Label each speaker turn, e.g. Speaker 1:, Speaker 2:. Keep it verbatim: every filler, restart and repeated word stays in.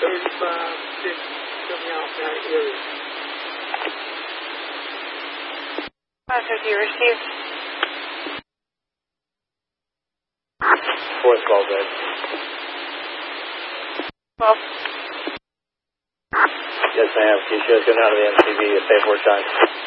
Speaker 1: thirty-five six coming out that area.
Speaker 2: five fifty received.
Speaker 3: Fourth call, Greg.
Speaker 2: twelve.
Speaker 3: Yes, ma'am. You should go down to the M C V at paperwork time.